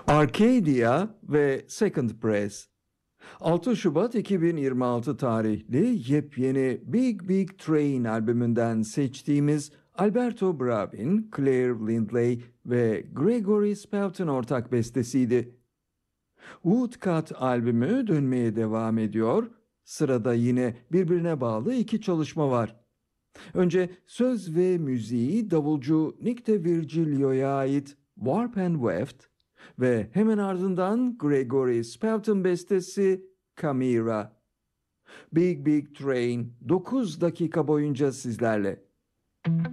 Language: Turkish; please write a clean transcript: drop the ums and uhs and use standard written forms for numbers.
Arcadia ve Second Press. 6 Şubat 2026 tarihli yepyeni Big Big Train albümünden seçtiğimiz Alberto Bravin, Claire Lindley ve Gregory Spelton ortak bestesiydi. Woodcut albümü dönmeye devam ediyor. Sırada yine birbirine bağlı iki çalışma var. Önce söz ve müziği davulcu Nick de Virgilio'ya ait Warp and Weft ve hemen ardından Gregory Spelton bestesi Chimera. Big Big Train 9 dakika boyunca sizlerle.